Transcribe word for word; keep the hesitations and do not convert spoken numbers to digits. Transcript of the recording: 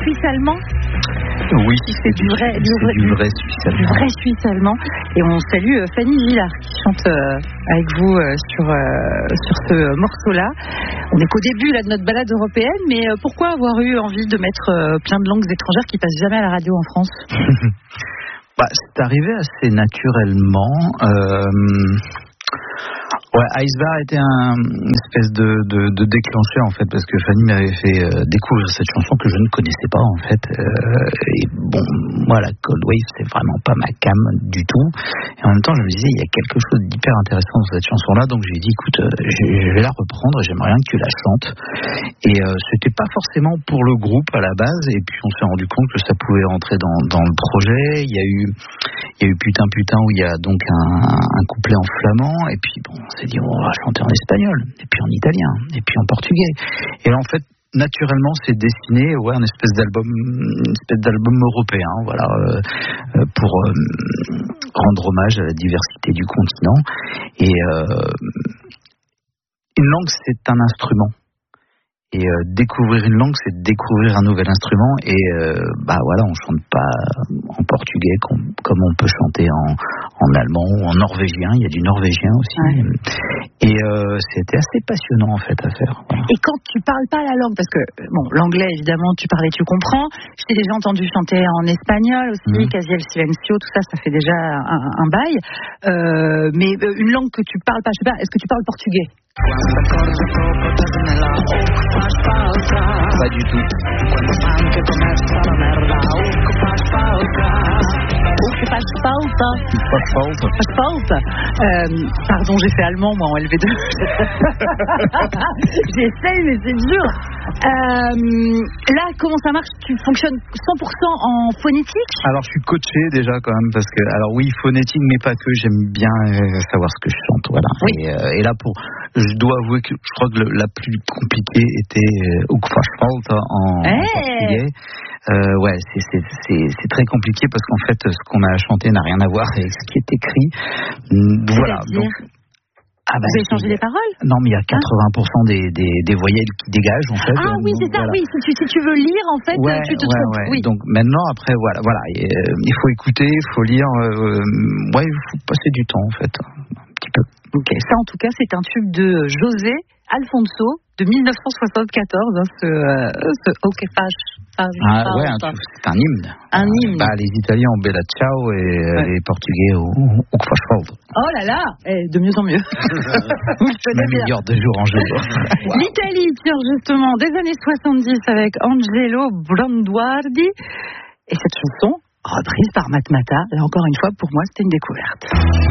suisse allemand. Oui, c'est du vrai, du vrai, du vrai suisse allemand. Du vrai suisse allemand. Et on salue euh, Fanny Villard qui chante euh, avec vous euh, sur euh, sur ce morceau-là. On n'est qu'au début là de notre balade européenne, mais euh, pourquoi avoir eu envie de mettre euh, plein de langues étrangères qui passent jamais à la radio en France? Bah, c'est arrivé assez naturellement. Euh... Ouais, Eisbach était un, une espèce de, de, de déclencheur en fait, parce que Fanny m'avait fait euh, découvrir cette chanson que je ne connaissais pas en fait. Euh, et bon, moi la Cold Wave c'est vraiment pas ma cam du tout. Et en même temps je me disais il y a quelque chose d'hyper intéressant dans cette chanson-là, donc j'ai dit écoute, euh, je, je vais la reprendre et j'aimerais bien que tu la chantes. Et euh, c'était pas forcément pour le groupe à la base, et puis on s'est rendu compte que ça pouvait rentrer dans, dans le projet. Il y a eu, il y a eu Putain Putain où il y a donc un, un couplet en flamand, et puis bon. On s'est dit on va chanter en espagnol, et puis en italien, et puis en portugais. Et là en fait naturellement c'est dessiné ouais une espèce d'album, une espèce d'album européen, voilà, euh, pour euh, rendre hommage à la diversité du continent. Et euh, une langue c'est un instrument. Et euh, découvrir une langue, c'est découvrir un nouvel instrument. Et euh, bah voilà, on chante pas en portugais comme, comme on peut chanter en, en allemand ou en norvégien. Il y a du norvégien aussi. Ouais. Et euh, c'était assez passionnant en fait à faire. Voilà. Et quand tu parles pas la langue, parce que bon, l'anglais évidemment, tu parlais, tu comprends. Je t'ai déjà entendu chanter en espagnol aussi, mmh. Casi el silencio, tout ça, ça fait déjà un, un bail. Euh, mais une langue que tu parles pas, je sais pas, est-ce que tu parles portugais? Pas du tout. Que faz falta. Faz falta. Faz falta. Euh, pardon, j'ai fait allemand moi en L V deux. J'essaye, mais c'est dur. Euh, là, comment ça marche? Tu fonctionnes cent pour cent en phonétique? Alors, je suis coaché déjà quand même parce que, alors oui, phonétique, mais pas que. J'aime bien euh, savoir ce que je chante, voilà. Oui. Et, euh, et là, pour, je dois avouer que je crois que le, la plus compliquée était O que faz falta en, hey. en portugais. Euh, ouais, c'est, c'est, c'est, c'est très compliqué parce qu'en fait, ce qu'on a chanté n'a rien à voir avec ce qui est écrit. Voilà. Donc, ah bah, vous avez changé les paroles? Non, mais il y a quatre-vingts pour cent des, des, des voyelles qui dégagent en fait. Ah oui, c'est ça, voilà. Oui. Si tu, si tu veux lire, en fait, ouais, tu te ouais, trompes. Ouais. Oui. Donc maintenant, après, voilà, voilà, et, euh, il faut écouter, il faut lire. Euh, ouais, il faut passer du temps en fait, un petit peu. Ok, ça en tout cas, c'est un tube de José Alfonso de dix-neuf cent soixante-quatorze, hein, ce, euh, ce O que faz. Ah, ouais, un, c'est un hymne. Un hymne. Bah, les Italiens ont Bella Ciao et ouais. Les Portugais au que faz falta. Oh là là, eh, de mieux en mieux. Vous le connaissez bien. Meilleur de jour en jour. Wow. L'Italie, tiens, justement, des années soixante-dix avec Angelo Branduardi. Et cette chanson, reprise par Matmata, là encore une fois, pour moi, c'était une découverte.